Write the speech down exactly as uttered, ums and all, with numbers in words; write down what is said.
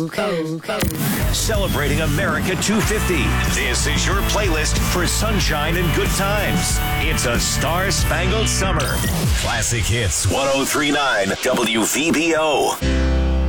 Celebrating America two fifty. This is your playlist for sunshine and good times. It's a star-spangled summer. Classic Hits one oh three point nine W V B O.